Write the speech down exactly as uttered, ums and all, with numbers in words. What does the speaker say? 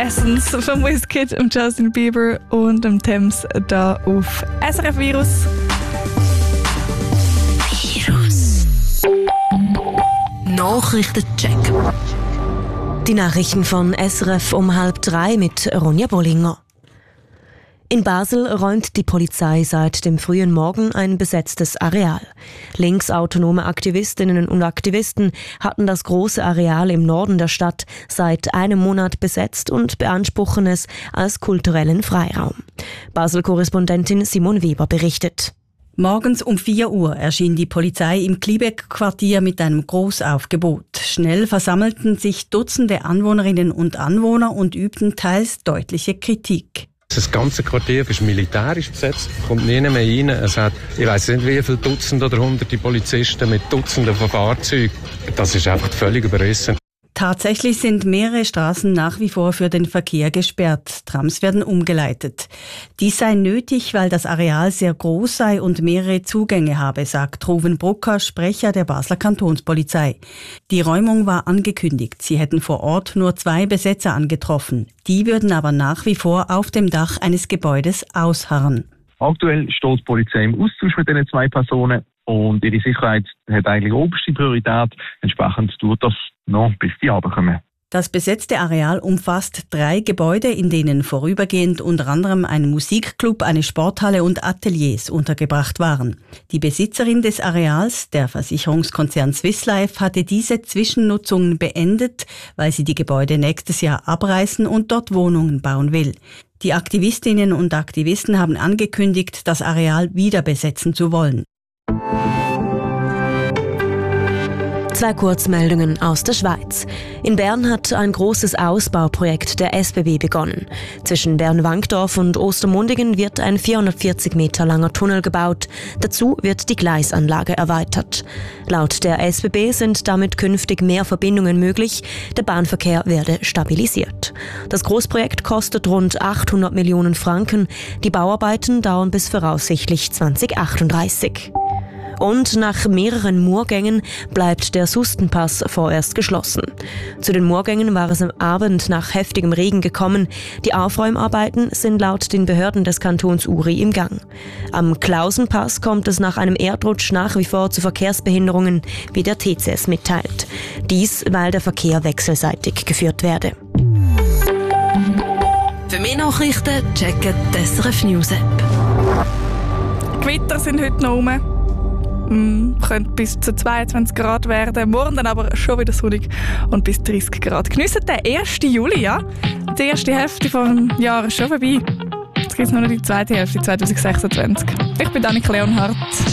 Lessons von Wizkid, Justin Bieber und dem Thames da auf S R F Virus. Virus. Nachrichtencheck. Die Nachrichten von S R F um halb drei mit Ronja Bollinger. In Basel räumt die Polizei seit dem frühen Morgen ein besetztes Areal. Linksautonome Aktivistinnen und Aktivisten hatten das große Areal im Norden der Stadt seit einem Monat besetzt und beanspruchen es als kulturellen Freiraum. Basel-Korrespondentin Simon Weber berichtet. Morgens um vier Uhr erschien die Polizei im Kliebeck-Quartier mit einem Großaufgebot. Schnell versammelten sich Dutzende Anwohnerinnen und Anwohner und übten teils deutliche Kritik. Das ganze Quartier ist militärisch besetzt, kommt niemand mehr rein. Es hat, ich weiss nicht, wie viele Dutzende oder Hunderte Polizisten mit Dutzenden von Fahrzeugen. Das ist einfach völlig überrissen. Tatsächlich sind mehrere Straßen nach wie vor für den Verkehr gesperrt. Trams werden umgeleitet. Dies sei nötig, weil das Areal sehr groß sei und mehrere Zugänge habe, sagt Ruven Brucker, Sprecher der Basler Kantonspolizei. Die Räumung war angekündigt. Sie hätten vor Ort nur zwei Besetzer angetroffen. Die würden aber nach wie vor auf dem Dach eines Gebäudes ausharren. Aktuell steht die Polizei im Austausch mit diesen zwei Personen und ihre Sicherheit hat eigentlich oberste Priorität. Entsprechend tut das noch, bis die runterkommen. Das besetzte Areal umfasst drei Gebäude, in denen vorübergehend unter anderem ein Musikclub, eine Sporthalle und Ateliers untergebracht waren. Die Besitzerin des Areals, der Versicherungskonzern Swiss Life, hatte diese Zwischennutzungen beendet, weil sie die Gebäude nächstes Jahr abreißen und dort Wohnungen bauen will. Die Aktivistinnen und Aktivisten haben angekündigt, das Areal wieder besetzen zu wollen. Zwei Kurzmeldungen aus der Schweiz. In Bern hat ein großes Ausbauprojekt der S B B begonnen. Zwischen Bern-Wankdorf und Ostermundigen wird ein vierhundertvierzig Meter langer Tunnel gebaut. Dazu wird die Gleisanlage erweitert. Laut der S B B sind damit künftig mehr Verbindungen möglich. Der Bahnverkehr werde stabilisiert. Das Großprojekt kostet rund achthundert Millionen Franken. Die Bauarbeiten dauern bis voraussichtlich zwanzig achtunddreißig. Und nach mehreren Moorgängen bleibt der Sustenpass vorerst geschlossen. Zu den Moorgängen war es am Abend nach heftigem Regen gekommen. Die Aufräumarbeiten sind laut den Behörden des Kantons Uri im Gang. Am Klausenpass kommt es nach einem Erdrutsch nach wie vor zu Verkehrsbehinderungen, wie der T C S mitteilt. Dies, weil der Verkehr wechselseitig geführt werde. Für mehr Nachrichten checken die S R F News App. Gewitter sind heute noch rum. Mm, könnte bis zu zweiundzwanzig Grad werden, morgen dann aber schon wieder sonnig und bis dreißig Grad. Geniessen den ersten Juli, ja? Die erste Hälfte des Jahres ist schon vorbei. Jetzt gibt es nur noch die zweite Hälfte, zwanzig sechsundzwanzig. Ich bin Annika Leonhardt.